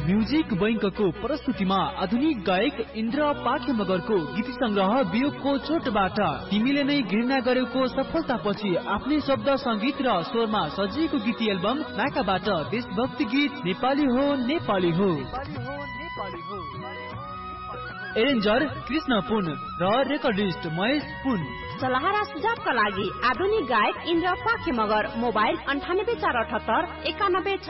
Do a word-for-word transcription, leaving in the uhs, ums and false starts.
Music बैंकको प्रस्तुतिमा आधुनिक गायक इन्द्र पाखे मगरको गीत संग्रह वियोगको चोटबाट तिमीले नै घृणा गरेको सफलतापछि आफ्नै शब्द संगीत र स्वरमा सजिएको गीत एल्बम नाकाबाट देशभक्ति गीत नेपाली हो नेपाली हो एरेन्जर कृष्ण पुन र रेकर्डिस्ट महेश पुन। सल्लाह र सुझावका लागि आधुनिक गायक इन्द्र पाखे मगर। मोबाइल अन्ठानब्बे चार अठहत्तर एकानब्बे